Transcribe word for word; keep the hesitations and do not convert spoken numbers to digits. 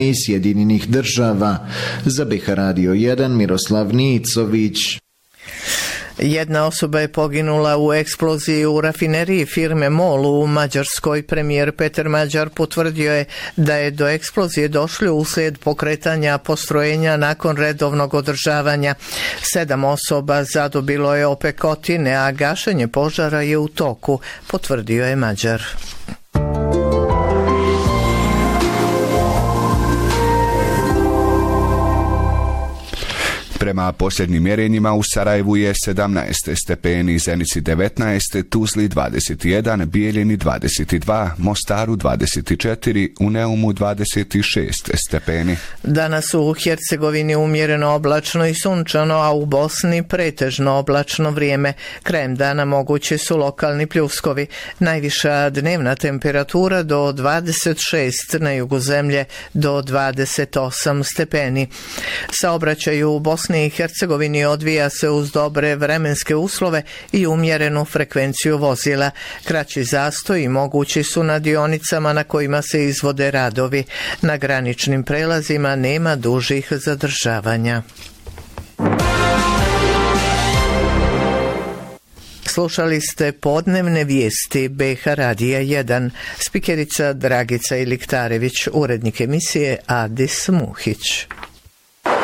i Sjedinjenih država. Za B H Radio jedan Miroslav Nicović. Jedna osoba je poginula u eksploziji u rafineriji firme MOL u Mađarskoj. Premijer Peter Mađar potvrdio je da je do eksplozije došlo uslijed pokretanja postrojenja nakon redovnog održavanja. Sedam osoba zadobilo je opekotine, a gašenje požara je u toku, potvrdio je Mađar. Prema posljednjim mjerenjima u Sarajevu je sedamnaest stepeni, Zenici devetnaest, Tuzli dvadeset jedan, Bijeljini dvadeset dva, Mostaru dvadeset četiri, u Neumu dvadeset šest stepeni. Danas u Hercegovini umjereno oblačno i sunčano, a u Bosni pretežno oblačno vrijeme. Krajem dana mogući su lokalni pljuskovi. Najviša dnevna temperatura do dvadeset šest, na jugu zemlje do dvadeset osam stepeni. Saobraćaj u Bosni i Hercegovini odvija se uz dobre vremenske uslove i umjerenu frekvenciju vozila. Kraći zastoji mogući su na dionicama na kojima se izvode radovi. Na graničnim prelazima nema dužih zadržavanja. Slušali ste podnevne vijesti B H Radija jedan. Spikerica Dragica Iliktarević, urednik emisije Adis Muhić.